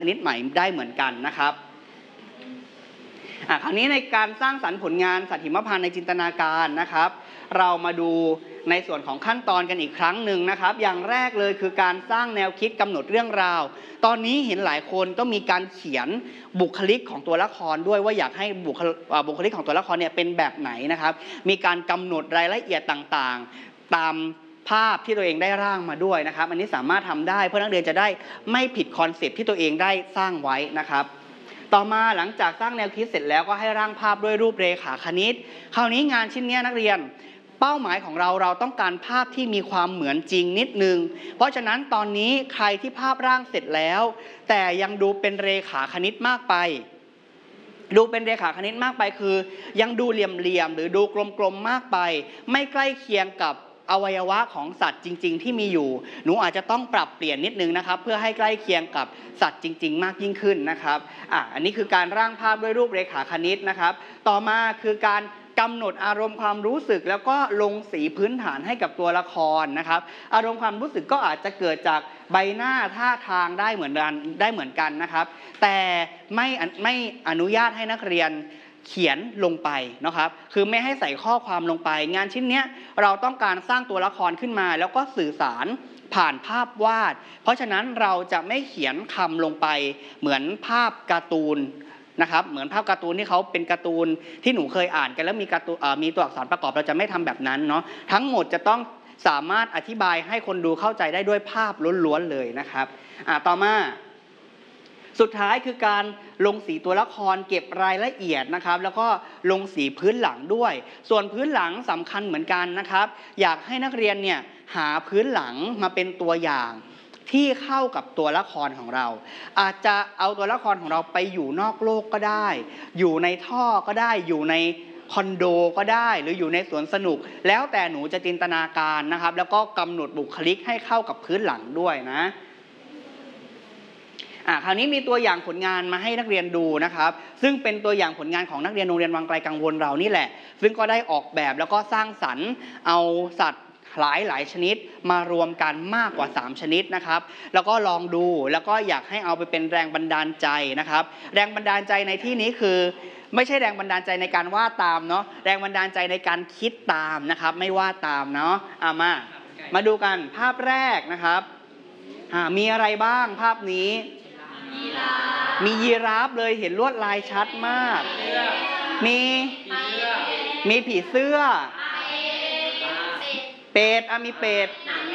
ชนิดใหม่ได้เหมือนกันนะครับคราวนี้ในการสร้างสรรค์ผลงานสัตว์หิมพานต์ในจินตนาการนะครับเรามาดูในส่วนของขั้นตอนกันอีกครั้งหนึ่งนะครับอย่างแรกเลยคือการสร้างแนวคิดกำหนดเรื่องราวตอนนี้เห็นหลายคนก็มีการเขียนบุคลิกของตัวละครด้วยว่าอยากให้บุคลิกของตัวละครเนี่ยเป็นแบบไหนนะครับมีการกำหนดรายละเอียดต่างๆตามภาพที่ตัวเองได้ร่างมาด้วยนะครับอันนี้สามารถทำได้เพื่อนักเรียนจะได้ไม่ผิดคอนเซปต์ที่ตัวเองได้สร้างไว้นะครับต่อมาหลังจากสร้างแนวคิดเสร็จแล้วก็ให้ร่างภาพด้วยรูปเรขาคณิตคราวนี้งานชิ้นนี้นักเรียนเป้าหมายของเราต้องการภาพที่มีความเหมือนจริงนิดนึงเพราะฉะนั้นตอนนี้ใครที่ภาพร่างเสร็จแล้วแต่ยังดูเป็นเรขาคณิตมากไปคือยังดูเหลี่ยมๆหรือดูกลมๆมากไปไม่ใกล้เคียงกับอวัยวะของสัตว์จริงๆที่มีอยู่หนูอาจจะต้องปรับเปลี่ยนนิดนึงนะครับเพื่อให้ใกล้เคียงกับสัตว์จริงๆมากยิ่งขึ้นนะครับอันนี้คือการร่างภาพด้วยรูปเรขาคณิตนะครับต่อมาคือการกำหนดอารมณ์ความรู้สึกแล้วก็ลงสีพื้นฐานให้กับตัวละครนะครับอารมณ์ความรู้สึกก็อาจจะเกิดจากใบหน้าท่าทางได้เหมือนกันนะครับแต่ไม่อนุญาตให้นักเรียนเขียนลงไปนะครับคือไม่ให้ใส่ข้อความลงไปงานชิ้นนี้เราต้องการสร้างตัวละครขึ้นมาแล้วก็สื่อสารผ่านภาพวาดเพราะฉะนั้นเราจะไม่เขียนคำลงไปเหมือนภาพการ์ตูนนะครับเหมือนภาพการ์ตูนที่เขาเป็นการ์ตูนที่หนูเคยอ่านกันแล้วมีตัวอักษรประกอบเราจะไม่ทำแบบนั้นเนาะทั้งหมดจะต้องสามารถอธิบายให้คนดูเข้าใจได้ด้วยภาพล้วนๆเลยนะครับต่อมาสุดท้ายคือการลงสีตัวละครเก็บรายละเอียดนะครับแล้วก็ลงสีพื้นหลังด้วยส่วนพื้นหลังสำคัญเหมือนกันนะครับอยากให้นักเรียนเนี่ยหาพื้นหลังมาเป็นตัวอย่างที่เข้ากับตัวละครของเราอาจจะเอาตัวละครของเราไปอยู่นอกโลกก็ได้อยู่ในท่อก็ได้อยู่ในคอนโดก็ได้หรืออยู่ในสวนสนุกแล้วแต่หนูจะจินตนาการนะครับแล้วก็กำหนดบุคลิกให้เข้ากับพื้นหลังด้วยนะคราวนี้มีตัวอย่างผลงานมาให้นักเรียนดูนะครับซึ่งเป็นตัวอย่างผลงานของนักเรียนโรงเรียนวังไกลกังวลเรานี่แหละซึ่งก็ได้ออกแบบแล้วก็สร้างสรรค์เอาสัตว์หลายชนิดมารวมกันมากกว่า3ชนิดนะครับแล้วก็ลองดูแล้วก็อยากให้เอาไปเป็นแรงบันดาลใจนะครับแรงบันดาลใจในที่นี้คือไม่ใช่แรงบันดาลใจในการวาดตามเนาะแรงบันดาลใจในการคิดตามนะครับไม่วาดตามเนาะมาดูกันภาพแรกนะครับมีอะไรบ้างภาพนี้มียีราฟเลยเห็นลวดลายชัดมากมีผีเสื้อเป็ดมีเป็ด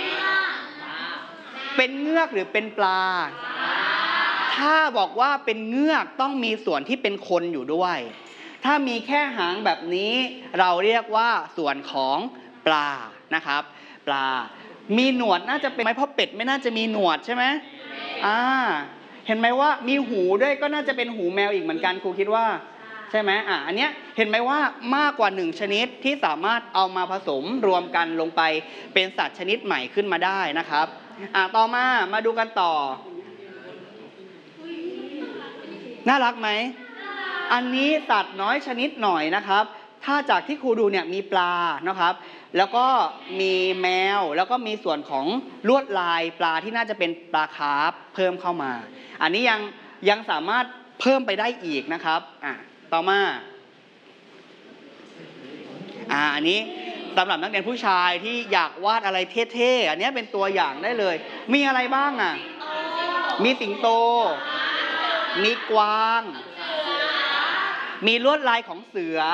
เป็นเงือกหรือเป็นปลาถ้าบอกว่าเป็นเงือกต้องมีส่วนที่เป็นคนอยู่ด้วยถ้ามีแค่หางแบบนี้เราเรียกว่าส่วนของปลานะครับปลามีหนวดน่าจะเป็นไหมเพราะเป็ดไม่น่าจะมีหนวดใช่ไหมเห็นไหมว่ามีหูด้วยก็น่าจะเป็นหูแมวอีกเหมือนกันครูคิดว่าใช่ไหมอันเนี้ยเห็นไหมว่ามากกว่า1ชนิดที่สามารถเอามาผสมรวมกันลงไปเป็นสัตว์ชนิดใหม่ขึ้นมาได้นะครับต่อมาดูกันต่อน่ารักไหมอันนี้สัตว์น้อยชนิดหน่อยนะครับถ้าจากที่ครูดูเนี่ยมีปลานะครับแล้วก็มีแมวแล้วก็มีส่วนของลวดลายปลาที่น่าจะเป็นปลาคาร์ฟเพิ่มเข้ามาอันนี้ยังสามารถเพิ่มไปได้อีกนะครับต่อมาอันนี้สำหรับนักเรียนผู้ชายที่อยากวาดอะไรเท่ๆอันนี้เป็นตัวอย่างได้เลยมีอะไรบ้างมีสิงโตมีกวางมีลวดลายของเสือ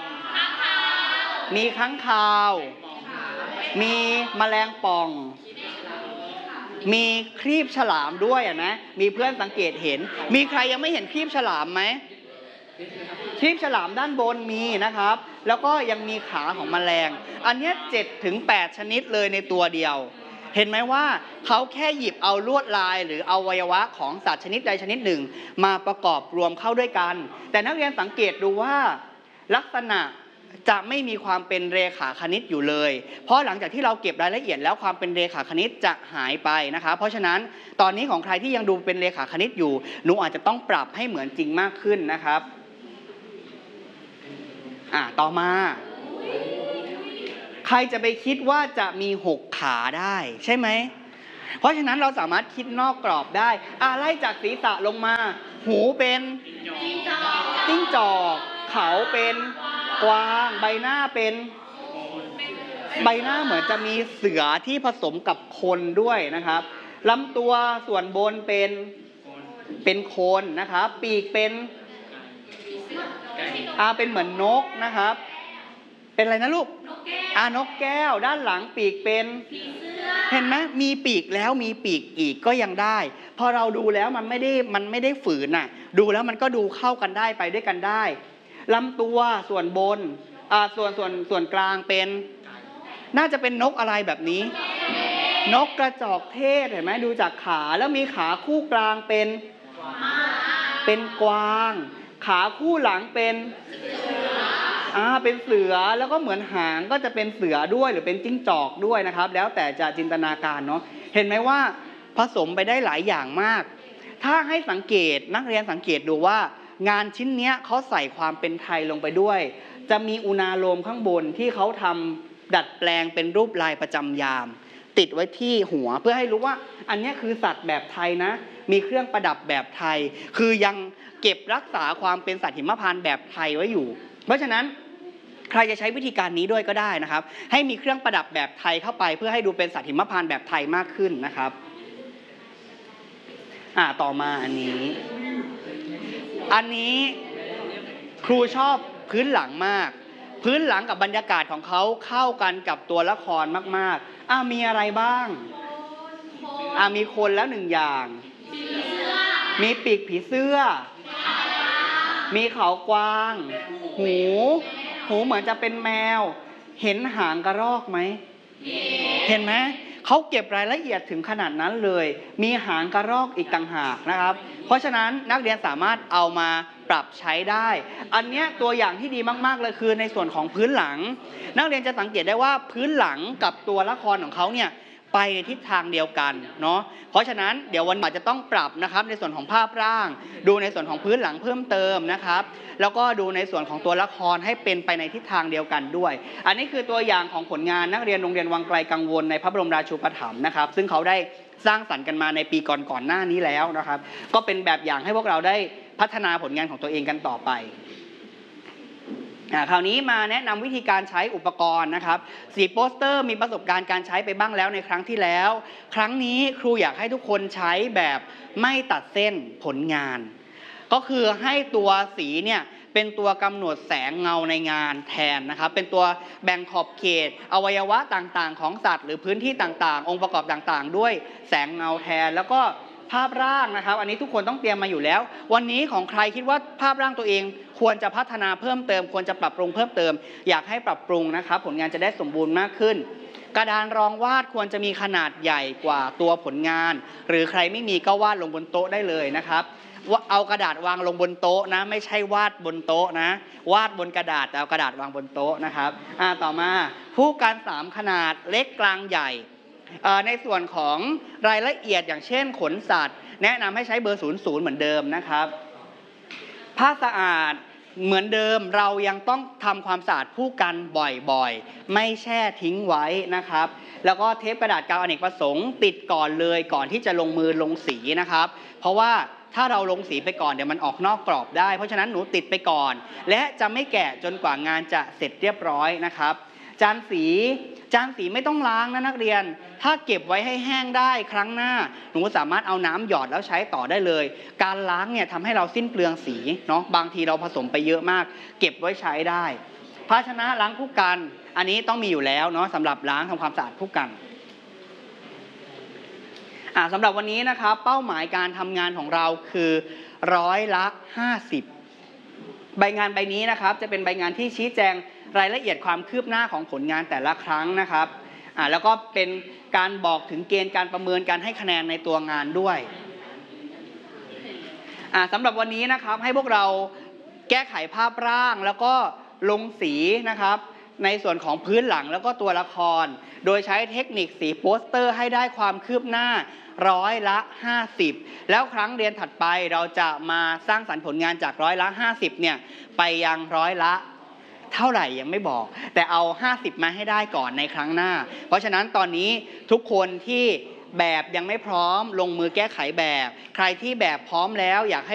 มีค้างคาวมีแมลงป่องมีครีบฉลามด้วยนะมีเพื่อนสังเกตเห็นมีใครยังไม่เห็นครีบฉลามไหมครีบฉลามด้านบนมีนะครับแล้วก็ยังมีขาของแมลงอันนี้7 ถึง 8ชนิดเลยในตัวเดียวเห็นไหมว่าเขาแค่หยิบเอาลวดลายหรืออวัยวะของสัตว์ชนิดใดชนิดหนึ่งมาประกอบรวมเข้าด้วยกันแต่นักเรียนสังเกตดูว่าลักษณะจะไม่มีความเป็นเรขาคณิตอยู่เลยเพราะหลังจากที่เราเก็บรายละเอียดแล้วความเป็นเรขาคณิตจะหายไปนะคะเพราะฉะนั้นตอนนี้ของใครที่ยังดูเป็นเรขาคณิตอยู่หนูอาจจะต้องปรับให้เหมือนจริงมากขึ้นนะครับต่อมาใครจะไปคิดว่าจะมี6ขาได้ใช่ไหมเพราะฉะนั้นเราสามารถคิดนอกกรอบได้ไล่จากศีรษะลงมาหูเป็นจิ้งจอกเขาเป็นกวางใบหน้าเป็นใบหน้าเหมือนจะมีเสือที่ผสมกับคนด้วยนะครับลำตัวส่วนบนเป็นคนนะครับปีกเป็นเป็นเหมือนนกนะครับเป็นอะไรนะลูกนกแก้วด้านหลังปีกเป็นเห็นไหมมีปีกแล้วมีปีกอีกก็ยังได้พอเราดูแล้วมันไม่ได้ฝืนดูแล้วมันก็ดูเข้ากันได้ไปด้วยกันได้ลำตัวส่วนบนส่วนกลางเป็นน่าจะเป็นนกอะไรแบบนี้นกกระจอกเทศเห็นไหมดูจากขาแล้วมีขาคู่กลางเป็นกวางขาคู่หลังเป็นเสือแล้วก็เหมือนหางก็จะเป็นเสือด้วยหรือเป็นจิ้งจอกด้วยนะครับแล้วแต่จะจินตนาการเนาะเห็นไหมว่าผสมไปได้หลายอย่างมากถ้าให้สังเกตนักเรียนสังเกตดูว่างานชิ้นนี้เขาใส่ความเป็นไทยลงไปด้วยจะมีอุณาโลมข้างบนที่เขาทำดัดแปลงเป็นรูปลายประจำยามติดไว้ที่หัวเพื่อให้รู้ว่าอันนี้คือสัตว์แบบไทยนะมีเครื่องประดับแบบไทยคือยังเก็บรักษาความเป็นสัตว์หิมพานต์แบบไทยไว้อยู่เพราะฉะนั้นใครจะใช้วิธีการนี้ด้วยก็ได้นะครับให้มีเครื่องประดับแบบไทยเข้าไปเพื่อให้ดูเป็นสัตว์หิมพานต์แบบไทยมากขึ้นนะครับต่อมาอันนี้ครูชอบพื้นหลังมากพื้นหลังกับบรรยากาศของเขาเข้ากันกับตัวละครมากๆมีอะไรบ้างมีคนแล้ว1อย่างมีปีกผีเสื้อมีเขากวางหูเหมือนจะเป็นแมวเห็นหางกระรอกไหมเห็นไหมเขาเก็บรายละเอียดถึงขนาดนั้นเลยมีหางกระรอกอีกต่างหากนะครับเพราะฉะนั้นนักเรียนสามารถเอามาปรับใช้ได้อันนี้ตัวอย่างที่ดีมากๆเลยคือในส่วนของพื้นหลังนักเรียนจะสังเกตได้ว่าพื้นหลังกับตัวละครของเขาเนี่ยไปในทิศทางเดียวกันเนาะเพราะฉะนั้นเดี๋ยววันนี้จะต้องปรับนะครับในส่วนของภาพร่างดูในส่วนของพื้นหลังเพิ่มเติมนะครับแล้วก็ดูในส่วนของตัวละครให้เป็นไปในทิศทางเดียวกันด้วยอันนี้คือตัวอย่างของผลงานนักเรียนโรงเรียนวังไกลกังวลในพระบรมราชูปถัมภ์นะครับซึ่งเขาได้สร้างสรรค์กันมาในปีก่อนหน้านี้แล้วนะครับก็เป็นแบบอย่างให้พวกเราได้พัฒนาผลงานของตัวเองกันต่อไปคราวนี้มาแนะนำวิธีการใช้อุปกรณ์นะครับสีโปสเตอร์มีประสบการณ์การใช้ไปบ้างแล้วในครั้งที่แล้วครั้งนี้ครูอยากให้ทุกคนใช้แบบไม่ตัดเส้นผลงานก็คือให้ตัวสีเนี่ยเป็นตัวกำหนดแสงเงาในงานแทนนะครับเป็นตัวแบ่งขอบเขตอวัยวะต่างๆของสัตว์หรือพื้นที่ต่างๆองค์ประกอบต่างๆด้วยแสงเงาแทนแล้วก็ภาพร่างนะครับอันนี้ทุกคนต้องเตรียมมาอยู่แล้ววันนี้ของใครคิดว่าภาพร่างตัวเองควรจะพัฒนาเพิ่มเติมควรจะปรับปรุงเพิ่มเติมอยากให้ปรับปรุงนะครับผลงานจะได้สมบูรณ์มากขึ้นกระดานรองวาดควรจะมีขนาดใหญ่กว่าตัวผลงานหรือใครไม่มีก็วาดลงบนโต๊ะได้เลยนะครับเอากระดาษวางลงบนโต๊ะนะไม่ใช่วาดบนโต๊ะนะวาดบนกระดาษแต่เอากระดาษวางบนโต๊ะนะครับต่อมาผู้กัน3ขนาดเล็กกลางใหญ่ในส่วนของรายละเอียดอย่างเช่นขนสัตว์แนะนำให้ใช้เบอร์00เหมือนเดิมนะครับผ้าสะอาดเหมือนเดิมเรายังต้องทำความสะอาดผู้กันบ่อยๆไม่แช่ทิ้งไว้นะครับแล้วก็เทปกระดาษกาวอเนกประสงค์ติดก่อนเลยก่อนที่จะลงมือลงสีนะครับเพราะว่าถ้าเราลงสีไปก่อนเดี๋ยวมันออกนอกกรอบได้เพราะฉะนั้นหนูติดไปก่อนและจะไม่แกะจนกว่างานจะเสร็จเรียบร้อยนะครับจานสีไม่ต้องล้างนะนักเรียนถ้าเก็บไว้ให้แห้งได้ครั้งหน้าหนูสามารถเอาน้ำหยอดแล้วใช้ต่อได้เลยการล้างเนี่ยทำให้เราสิ้นเปลืองสีเนาะบางทีเราผสมไปเยอะมากเก็บไว้ใช้ได้ภาชนะล้างผู้กันอันนี้ต้องมีอยู่แล้วเนาะสำหรับล้างทำความสะอาดผู้กันสำหรับวันนี้นะครับเป้าหมายการทำงานของเราคือ50%ใบงานใบนี้นะครับจะเป็นใบงานที่ชี้แจงรายละเอียดความคืบหน้าของผลงานแต่ละครั้งนะครับแล้วก็เป็นการบอกถึงเกณฑ์การประเมินการให้คะแนนในตัวงานด้วยสำหรับวันนี้นะครับให้พวกเราแก้ไขภาพร่างแล้วก็ลงสีนะครับในส่วนของพื้นหลังแล้วก็ตัวละครโดยใช้เทคนิคสีโปสเตอร์ให้ได้ความคืบหน้า50%แล้วครั้งเรียนถัดไปเราจะมาสร้างสรรค์ผลงานจาก50%เนี่ยไปยังเท่าไหร่ยังไม่บอกแต่เอา50มาให้ได้ก่อนในครั้งหน้าเพราะฉะนั้นตอนนี้ทุกคนที่แบบยังไม่พร้อมลงมือแก้ไขแบบ ใครที่แบบพร้อมแล้วอยากให้